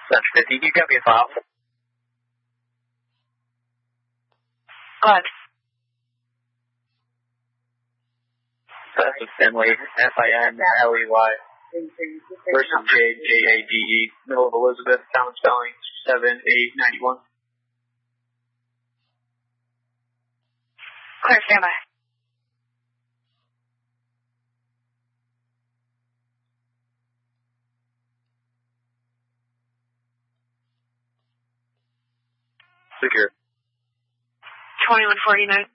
That's 50. You got me a file. What? That's with Finley, Finley, versus Jade, middle of Elizabeth, common spelling, 7891. Clear, standby. Secure. 2149.